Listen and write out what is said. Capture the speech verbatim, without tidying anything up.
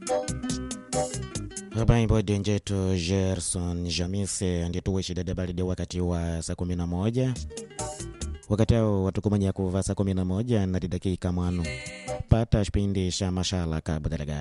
Habari bodi njetu Gerson Jamise ndiye tuweshi dada balidi wakati wa saa kumi na moja. Wakati hao watukumanya kuva saa kumi na moja na dakika mwanu. Pata shpindi sha mashala kabudalaga.